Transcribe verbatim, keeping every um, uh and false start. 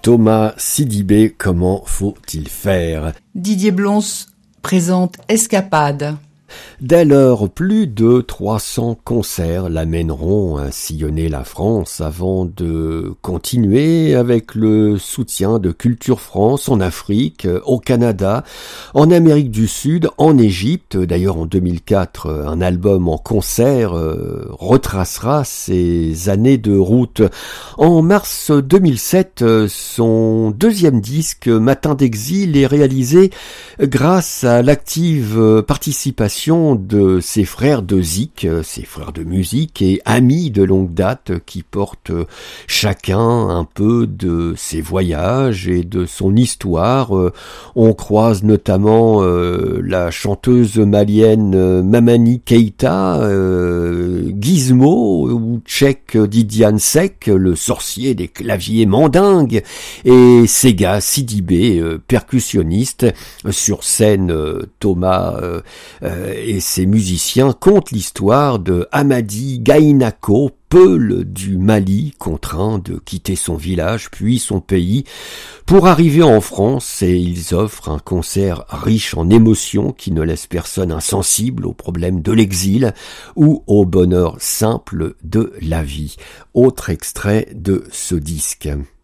Thomas Sidibé, comment faut-il faire? Didier Blons présente Escapade. Dès lors, plus de trois cents concerts l'amèneront à sillonner la France avant de continuer avec le soutien de Culture France en Afrique, au Canada, en Amérique du Sud, en Égypte. D'ailleurs, en deux mille quatre, un album en concert euh, retracera ses années de route. En mars deux mille sept, son deuxième disque, Matin d'exil, est réalisé grâce à l'active participation de ses frères de zik, ses frères de musique et amis de longue date qui portent chacun un peu de ses voyages et de son histoire. On croise notamment euh, la chanteuse malienne Mamani Keïta, euh, Gizmo ou tchèque Didiane Sek, le sorcier des claviers mandingues, et Sega Sidibé, euh, percussionniste. Sur scène, euh, Thomas euh, euh, et ses musiciens content l'histoire de Hamadi Gainako, Peul du Mali, contraint de quitter son village puis son pays pour arriver en France, et ils offrent un concert riche en émotions qui ne laisse personne insensible aux problèmes de l'exil ou au bonheur simple de la vie. Autre extrait de ce disque.